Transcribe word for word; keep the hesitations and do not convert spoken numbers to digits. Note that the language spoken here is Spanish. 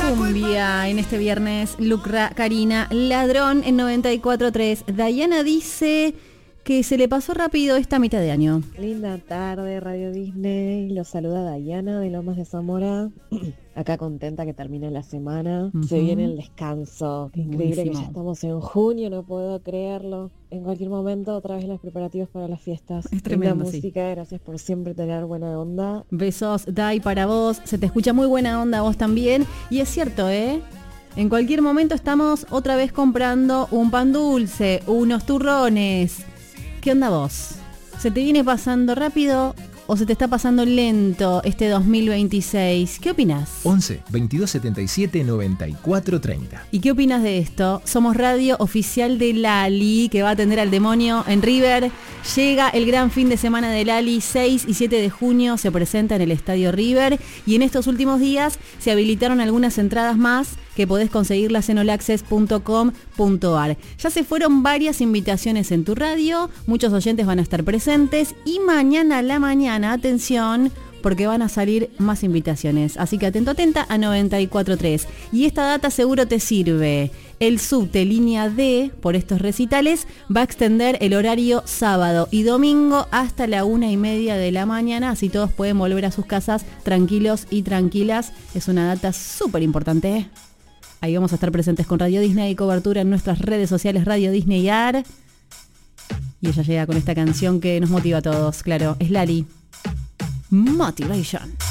cumbia en este viernes. Lucra, Karina, Ladrón en noventa y cuatro punto tres. Dayana dice que se le pasó rápido esta mitad de año. Linda tarde, Radio Disney. Los saluda Dayana de Lomas de Zamora. Acá contenta que termine la semana. Uh-huh. Se viene el descanso. Qué increíble. Buenísimo. Que ya estamos en junio, no puedo creerlo. En cualquier momento otra vez los preparativos para las fiestas. Es tremendo, la música, sí. Gracias por siempre tener buena onda. Besos, Day, para vos. Se te escucha muy buena onda a vos también. Y es cierto, ¿eh? En cualquier momento estamos otra vez comprando un pan dulce, unos turrones. ¿Qué onda vos? ¿Se te viene pasando rápido o se te está pasando lento este dos mil veintiséis? ¿Qué opinás? once, veintidós, setenta y siete, noventa y cuatro, treinta. ¿Y qué opinas de esto? Somos radio oficial de Lali, que va a atender al demonio en River. Llega el gran fin de semana de Lali, seis y siete de junio se presenta en el Estadio River. Y en estos últimos días se habilitaron algunas entradas más que podés conseguirlas en all access punto com punto a r. Ya se fueron varias invitaciones en tu radio, muchos oyentes van a estar presentes y mañana a la mañana, atención, porque van a salir más invitaciones. Así que atento, atenta a noventa y cuatro punto tres. Y esta data seguro te sirve. El subte línea D, por estos recitales, va a extender el horario sábado y domingo hasta la una y media de la mañana, así todos pueden volver a sus casas tranquilos y tranquilas. Es una data súper importante, ¿eh? Ahí vamos a estar presentes con Radio Disney y cobertura en nuestras redes sociales Radio Disney A R. Y ella llega con esta canción que nos motiva a todos, claro, es Lali. Motivation.